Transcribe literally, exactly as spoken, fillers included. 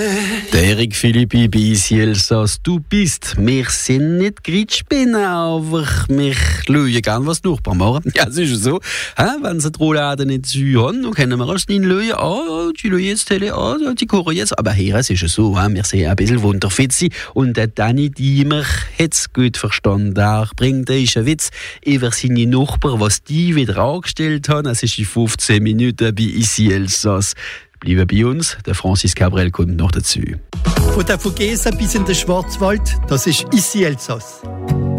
Der Erik Philippi bei «Ici Elsass», du bist. Wir sind nicht Gritschbinnen, aber wir schauen gerne, was die Nachbarn machen. Ja, es ist so. Ha, wenn sie die Rouladen nicht zu haben, dann können wir erst nicht schauen. Ah, die schauen jetzt, ah, die kochen jetzt. Aber hier, es ist so, ha, wir sind ein bisschen wunderfit. Und der Danny Diemer hat es gut verstanden. Er bringt einen Witz über seine Nachbarn, was die wieder angestellt haben. Es ist in fünfzehn Minuten bei «Ici Elsass». Bleiben bei uns, der Francis Cabrel kommt noch dazu. Von der Vogesa bis in den Schwarzwald, das ist «Ici Elsass».